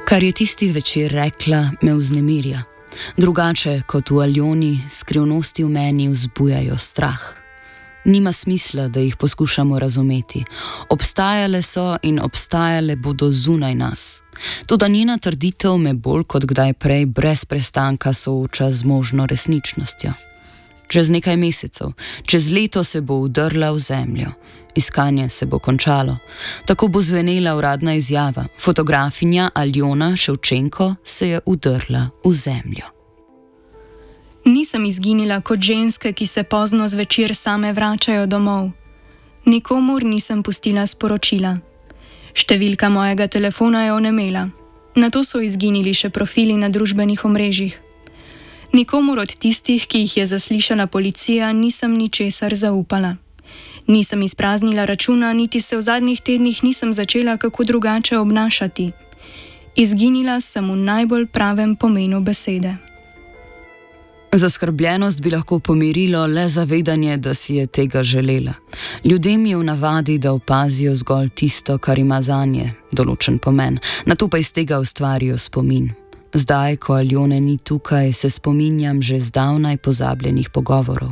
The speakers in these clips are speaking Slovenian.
Kar je tisti večer rekla, me vznemirja. Drugače kot v Aljoni, skrivnosti v meni vzbujajo strah. Nima smisla, da jih poskušamo razumeti. Obstajale so in obstajale bodo zunaj nas. Toda njena trditev me bolj kot kdaj prej brez prestanka sooča z možno resničnostjo. Čez nekaj mesecev, čez leto se bo udrla v zemljo. Iskanje se bo končalo. Tako bo zvenela uradna izjava. Fotografinja Aljona Ševčenko se je udrla v zemljo. Nisem izginila kot ženske, ki se pozno zvečer same vračajo domov. Nikomur nisem pustila sporočila. Številka mojega telefona je onemela. Nato so izginili še profili na družbenih omrežjih. Nikomur od tistih, ki jih je zaslišala policija, nisem ničesar zaupala. Nisem izpraznila računa, niti se v zadnjih tednih nisem začela kako drugače obnašati. Izginila sem v najbolj pravem pomenu besede. Zaskrbljenost bi lahko pomirilo le zavedanje, da si je tega želela. Ljudem je v navadi, da opazijo zgolj tisto, kar ima zanje določen pomen, nato pa iz tega ustvarijo spomin. Zdaj, ko Aljone ni tukaj, se spominjam že zdavnaj pozabljenih pogovorov.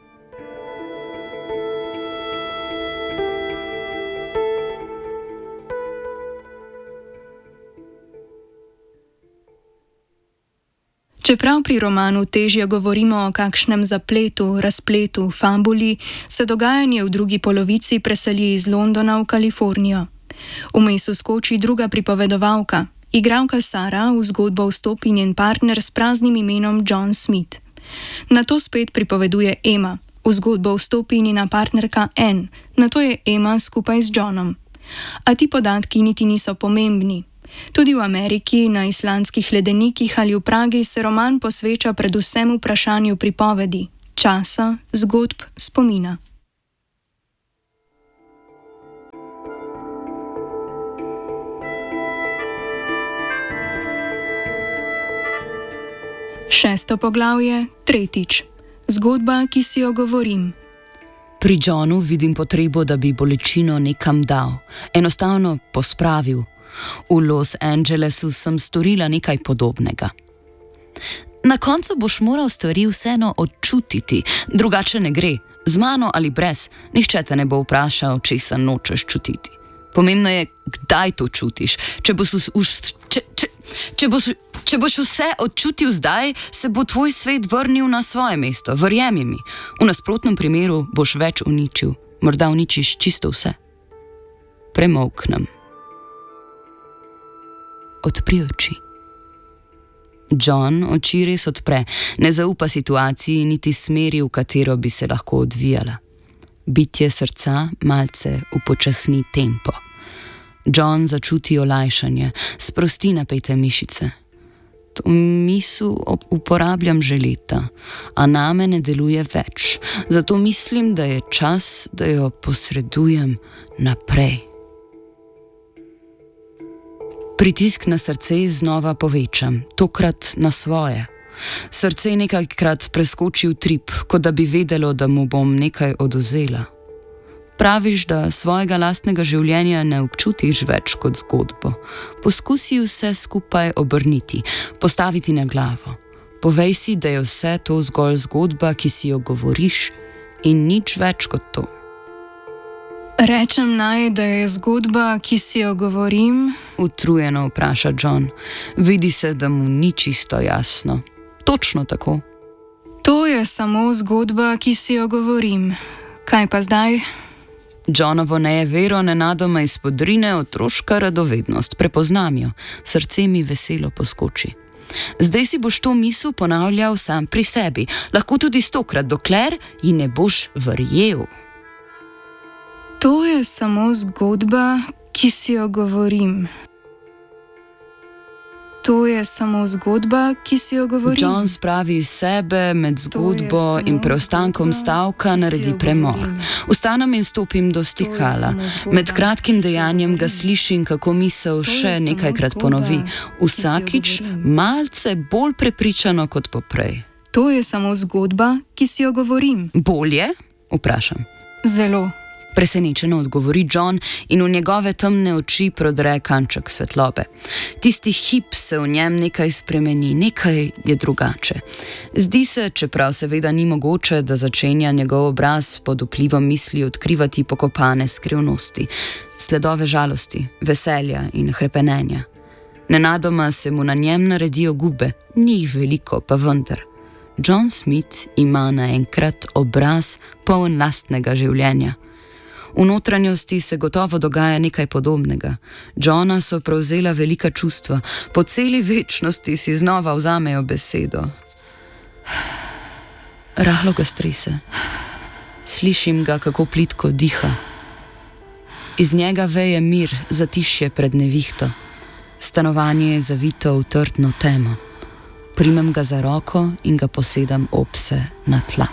Čeprav pri romanu težje govorimo o kakšnem zapletu, razpletu, fabuli, se dogajanje v drugi polovici preseli iz Londona v Kalifornijo. Vmes vskoči druga pripovedovalka. Igralka Sara v zgodbo vstopi njen partner s praznim imenom John Smith. Nato spet pripoveduje Emma. V zgodbo vstopi njena partnerka Anne. Nato je Emma skupaj z Johnom. A ti podatki niti niso pomembni. Tudi v Ameriki, na islandskih ledenikih ali v Pragi se roman posveča predvsem vprašanju pripovedi, časa, zgodb, spomina. Šesto poglavje, tretjič. Zgodba, ki si jo govorim. Pri Johnu vidim potrebo, da bi bolečino nekam dal, enostavno pospravil. V Los Angelesu sem storila nekaj podobnega. Na koncu boš moral stvari vseeno odčutiti, drugače ne gre, z mano ali brez, nihče te ne bo vprašal, česa nočeš čutiti. Pomembno je, kdaj to čutiš. Če boš vse odčutil zdaj, se bo tvoj svet vrnil na svoje mesto, verjemi mi. V nasprotnem primeru boš več uničil, morda uničiš čisto vse. Premolknem. Odpri oči. John oči res odpre, ne zaupa situaciji niti smeri, v katero bi se lahko odvijala. Bitje srca malce upočasni tempo. John začuti olajšanje, sprosti napete mišice. To misel uporabljam že leta, a name ne deluje več, zato mislim, da je čas, da jo posredujem naprej. Pritisk na srce znova povečam, tokrat na svoje. Srce nekajkrat preskoči v trip, kot da bi vedelo, da mu bom nekaj odvzela. Praviš, da svojega lastnega življenja ne občutiš več kot zgodbo. Poskusi vse skupaj obrniti, postaviti na glavo. Povej si, da je vse to zgolj zgodba, ki si jo govoriš, in nič več kot to. Rečem naj, da je zgodba, ki si jo govorim? Utrujeno vpraša John. Vidi se, da mu ni čisto jasno. Točno tako. To je samo zgodba, ki si jo govorim. Kaj pa zdaj? Johnovo nejevero nenadoma izpodrine otroška radovednost. Prepoznam jo. Srce mi veselo poskoči. Zdaj si boš to misel ponavljal sam pri sebi. Lahko tudi 100krat, dokler ji ne boš verjel. To je samo zgodba, ki si jo govorim. To je samo zgodba, ki si jo govorim. John spravi iz sebe, med zgodbo in preostankom stavka naredi premor. Vstanem in stopim do stikala. Med kratkim dejanjem ga slišim, kako misel še nekajkrat ponovi. Vsakič malce bolj prepričano kot poprej. To je samo zgodba, ki si jo govorim. Bolje? Vprašam. Zelo. Presenečeno odgovori John in v njegove temne oči prodre kanček svetlobe. Tisti hip se v njem nekaj spremeni, nekaj je drugače. Zdi se, čeprav seveda ni mogoče, da začenja njegov obraz pod vplivom misli odkrivati pokopane skrivnosti, sledove žalosti, veselja in hrepenenja. Nenadoma se mu na njem naredijo gube, ni jih veliko, pa vendar. John Smith ima naenkrat obraz poln lastnega življenja. V notranjosti se gotovo dogaja nekaj podobnega. Johna so prevzela velika čustva, po celi večnosti si znova vzamejo besedo. Rahlo ga strese. Slišim ga, kako plitko diha. Iz njega veje mir, zatišje pred nevihto. Stanovanje je zavito v trdno temo. Primem ga za roko in ga posedam obse na tla.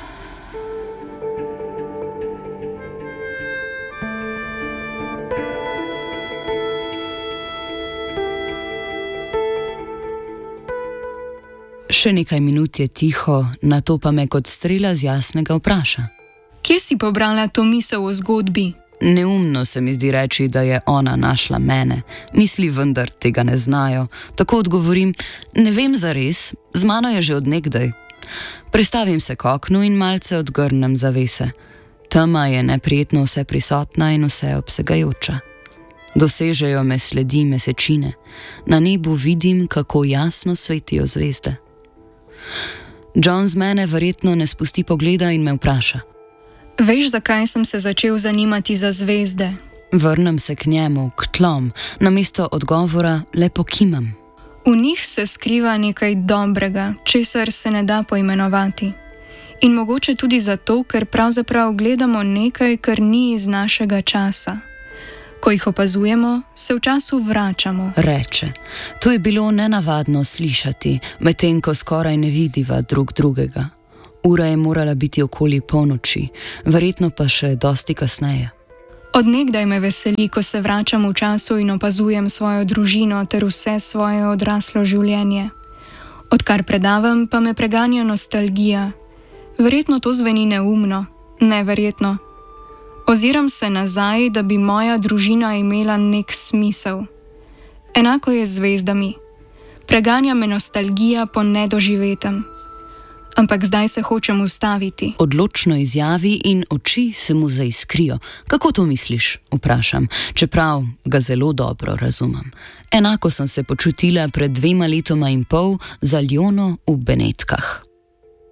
Še nekaj minut je tiho, nato pa me kot strela z jasnega vpraša. Kje si pobrala to misel o zgodbi? Neumno se mi zdi reči, da je ona našla mene. Misli vendar tega ne znajo. Tako odgovorim, ne vem zares, z mano je že od nekdaj. Prestavim se k oknu in malce odgrnem zavese. Tema je neprijetno vse prisotna in vse obsegajoča. Dosežejo me sledi mesečine. Na nebu vidim, kako jasno svetijo zvezde. John z mene verjetno ne spusti pogleda in me vpraša. Veš, zakaj sem se začel zanimati za zvezde? Vrnem se k njemu, k tlom, namesto odgovora le pokimam. V njih se skriva nekaj dobrega, česar se ne da poimenovati. In mogoče tudi zato, ker pravzaprav gledamo nekaj, kar ni iz našega časa. Ko jih opazujemo, se v času vračamo. Reče, to je bilo nenavadno slišati, medtem ko skoraj ne vidiva drug drugega. Ura je morala biti okoli polnoči, verjetno pa še dosti kasneje. Od nekdaj me veseli, ko se vračam v času in opazujem svojo družino ter vse svoje odraslo življenje. Odkar predavam, pa me preganja nostalgija. Verjetno to zveni neumno, neverjetno. Oziram se nazaj, da bi moja družina imela nek smisel. Enako je z zvezdami. Preganja me nostalgija po nedoživetem. Ampak zdaj se hočem ustaviti. Odločno izjavi in oči se mu zaiskrijo. Kako to misliš? Vprašam, čeprav ga zelo dobro razumem. Enako sem se počutila pred 2,5 leta z Aljono v Benetkah.